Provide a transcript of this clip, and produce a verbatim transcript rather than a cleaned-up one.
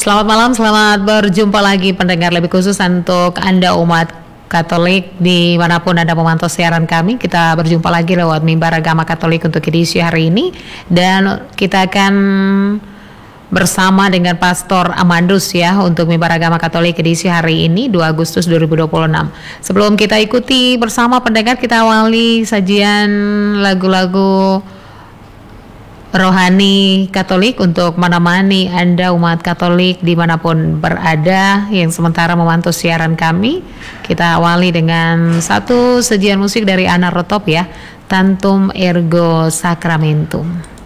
Selamat malam, selamat berjumpa lagi pendengar, lebih khusus untuk Anda umat Katolik dimanapun Anda memantau siaran kami. Kita berjumpa lagi lewat Mimbar Agama Katolik untuk edisi hari ini, dan kita akan bersama dengan Pastor Amandus ya untuk Mimbar Agama Katolik edisi hari ini dua Agustus dua ribu dua puluh enam. Sebelum kita ikuti bersama pendengar, kita awali sajian lagu-lagu rohani Katolik untuk menemani Anda umat Katolik dimanapun berada yang sementara memantau siaran kami. Kita awali dengan satu sajian musik dari Ana Rotop ya, Tantum Ergo Sacramentum.